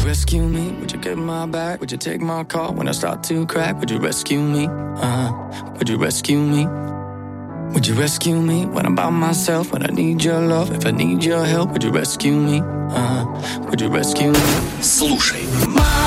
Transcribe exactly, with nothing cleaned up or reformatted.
rescue me? Would you get my back? Would you take my call when I start to crack? Would you rescue me? Uh, would you rescue me? Would you rescue me when I'm by myself? When I need your love, if I need your help, would you rescue me? Uh, would you rescue me? Слушай.